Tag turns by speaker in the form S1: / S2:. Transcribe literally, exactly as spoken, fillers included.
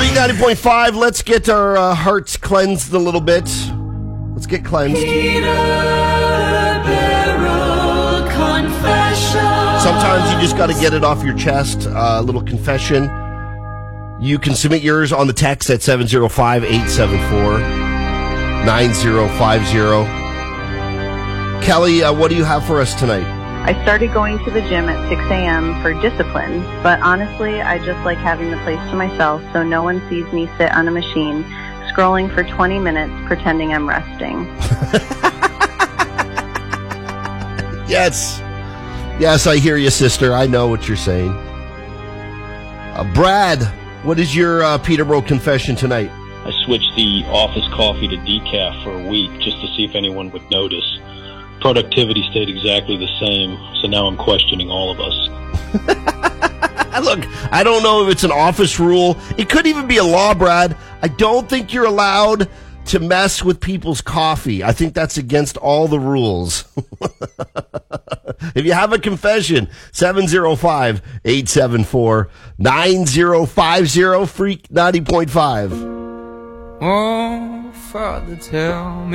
S1: Freak ninety point five. Let's get our uh, hearts cleansed a little bit. Let's get cleansed. Sometimes you just got to get it off your chest. Uh, a little confession. You can submit yours on the text at seven oh five, eight seven four, nine oh five oh. Kelly, uh, what do you have for us tonight?
S2: I started going to the gym at six a.m. for discipline, but honestly, I just like having the place to myself so no one sees me sit on a machine, scrolling for twenty minutes, pretending I'm resting.
S1: Yes. Yes, I hear you, sister. I know what you're saying. Uh, Brad, what is your uh, Peterborough confession tonight?
S3: I switched the office coffee to decaf for a week just to see if anyone would notice. Productivity stayed exactly the same, so now I'm questioning all of us.
S1: Look, I don't know if it's an office rule. It could even be a law, Brad. I don't think you're allowed to mess with people's coffee. I think that's against all the rules. If you have a confession, seven oh five, eight seven four, nine oh five oh, Freak ninety point five.
S4: Oh, Father, tell me.